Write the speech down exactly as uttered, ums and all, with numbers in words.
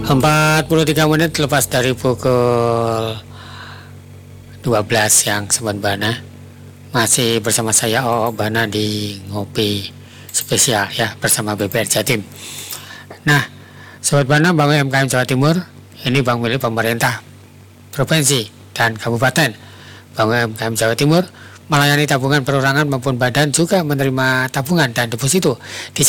empat puluh tiga menit lepas dari pukul dua belas yang Sobat Bana. Masih bersama saya O O Bana di Ngopi Spesial ya bersama B P R Jatim. Nah, Sobat Bana, Bank U M K M Jawa Timur ini bank milik pemerintah provinsi dan kabupaten. Bank U M K M Jawa Timur melayani tabungan perorangan maupun badan, juga menerima tabungan dan deposito di